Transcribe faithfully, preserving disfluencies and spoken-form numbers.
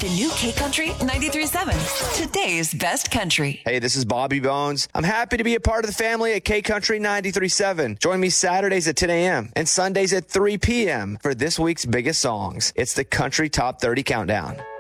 to new K Country ninety-three point seven, today's best country. Hey, this is Bobby Bones. I'm happy to be a part of the family at K Country ninety-three point seven. Join me Saturdays at ten a.m. and Sundays at three p.m. for this week's biggest songs. It's the Country Top thirty Countdown.